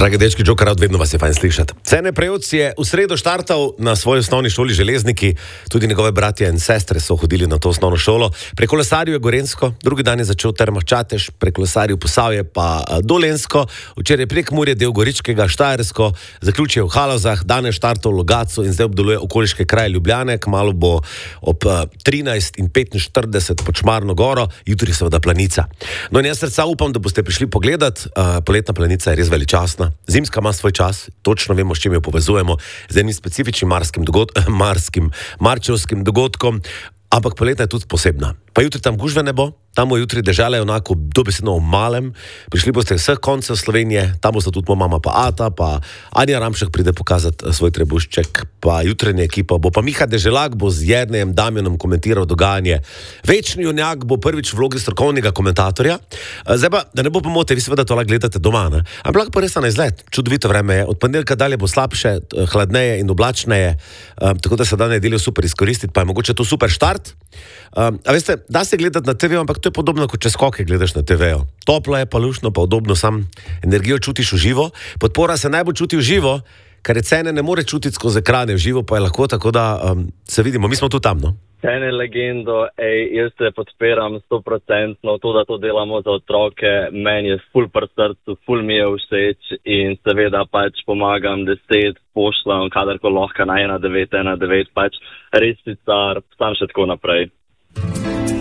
Dragi dečki, Joker, vedno vas je fajn slišati. Cene Prejec je v sredo štartal na svoji osnovni šoli Železniki, tudi njegove bratje in sestre so hodili na to osnovno šolo. Prekolesaril je Gorenjsko, drugi dan je začel Termah Čatež, prekolesaril Posavje pa Dolenjsko, včeraj Prekmurje, del Goričkega, Štajersko, zaključil v Halozah, danes štartal v Logatcu in zdaj obdeluje okoliške kraje Ljubljane, kmalu bo ob 13:45 pod Šmarno goro, jutri seveda Planica. No in jaz srca upam, da boste prišli pogledat, poletna Planica je res veličastna. Zimska ima svoj čas, točno vemo, s čim jo povezujemo, z enim specifičnim marčevskim dogodkom, ampak poletna je tudi posebna. Pa jutri tam gužve ne bo, tam bo jutri dežela je onako dobesedno v malem, prišli boste vseh koncev Slovenije, tam boste tudi moja mama pa Ata, pa Anja Ramšek pride pokazati svoj trebušček, pa jutranja ekipa bo, pa Miha Deželak bo z Jernejem Damjanom komentiral dogajanje. Večni junjak bo prvič v vlogi strokovnega komentatorja. Zdaj pa, da ne bo pomote, vi seveda to lahko gledate doma, ne? Ampak pa res na izlet, čudovito vreme je, od ponedeljka dalje bo slabše, hladneje in oblačneje, tako da se da nedeljo super izkoristiti, pa je mogoče to super štart. A veste, da se gledati na TV, ampak to je podobno, kot če skoke gledaš na TV-ju. Toplo je, pa luštno, pa udobno, sam energijo čutiš v živo, podpora se najbolj čuti v živo, ker je cene ne more čutiti skozi ekrane, v živo pa je lahko, tako da se vidimo, mi smo tu tam, no? Cene legendo, jaz se podpiram 100%, to, da to delamo za otroke, meni je ful pri srcu, ful mi je všeč in seveda pač pomagam 10, pošljam, kadarko lahko na 1919, pač res sicer, sam še tako naprej.